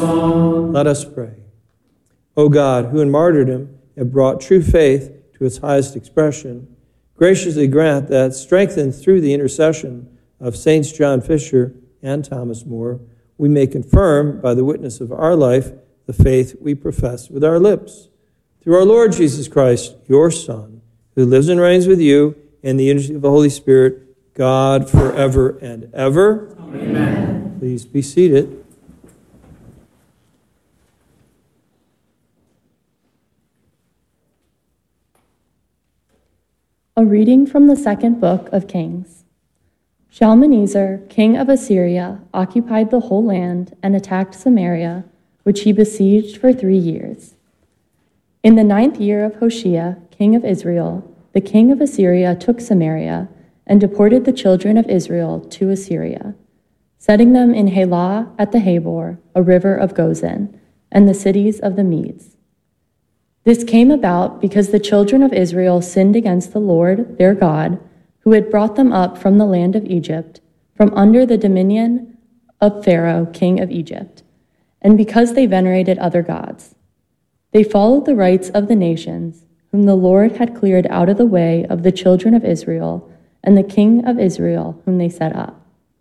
song. Let us pray. O God, who in martyrdom have brought true faith to its highest expression, graciously grant that, strengthened through the intercession of Saints John Fisher and Thomas More, we may confirm by the witness of our life the faith we profess with our lips. Through our Lord Jesus Christ, your Son, who lives and reigns with you in the unity of the Holy Spirit, God forever and ever. Amen. Please be seated. A reading from the second book of Kings. Shalmaneser, king of Assyria, occupied the whole land and attacked Samaria, which he besieged for 3 years. In the 9th year of Hoshea, king of Israel, the king of Assyria took Samaria and deported the children of Israel to Assyria, setting them in Halah at the Habor, a river of Gozan, and the cities of the Medes. This came about because the children of Israel sinned against the Lord, their God, who had brought them up from the land of Egypt, from under the dominion of Pharaoh, king of Egypt, and because they venerated other gods. They followed the rites of the nations, whom the Lord had cleared out of the way of the children of Israel, and the king of Israel, whom they set up.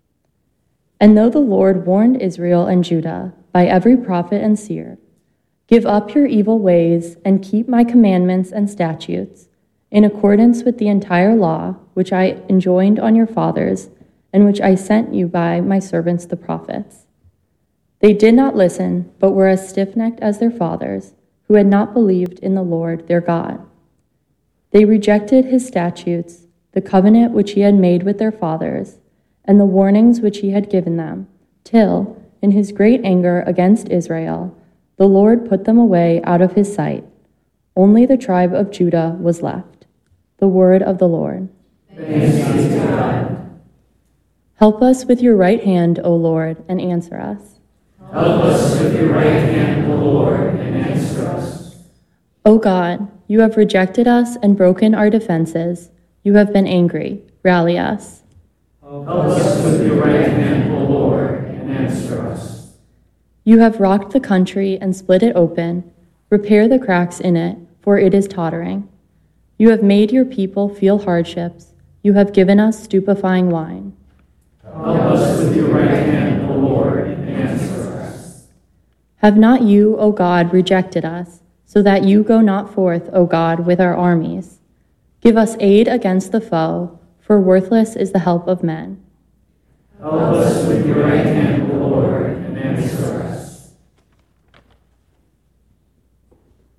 And though the Lord warned Israel and Judah by every prophet and seer, give up your evil ways and keep my commandments and statutes, in accordance with the entire law which I enjoined on your fathers, and which I sent you by my servants the prophets. They did not listen, but were as stiff-necked as their fathers, who had not believed in the Lord their God. They rejected his statutes, the covenant which he had made with their fathers, and the warnings which he had given them, till, in his great anger against Israel, the Lord put them away out of his sight. Only the tribe of Judah was left. The word of the Lord. Thanks be to God. Help us with your right hand, O Lord, and answer us. Help us with your right hand, O Lord, and answer us. O God, you have rejected us and broken our defenses. You have been angry. Rally us. Help us with your right hand, O Lord, and answer us. You have rocked the country and split it open. Repair the cracks in it, for it is tottering. You have made your people feel hardships. You have given us stupefying wine. Help us with your right hand, O Lord, and answer us. Have not you, O God, rejected us, so that you go not forth, O God, with our armies? Give us aid against the foe, for worthless is the help of men. Help us with your right hand, O Lord, and answer us.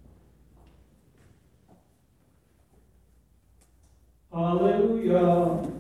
Hallelujah.